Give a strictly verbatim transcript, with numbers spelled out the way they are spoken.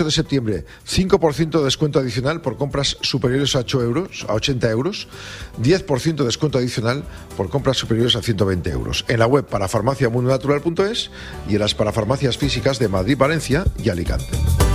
de septiembre, cinco por ciento de descuento adicional por compras superiores a ocho euros, a ochenta euros, diez por ciento de descuento adicional por compras superiores a ciento veinte euros. En la web parafarmacia mundo natural punto es y en las parafarmacias físicas de Madrid, Valencia y Alicante.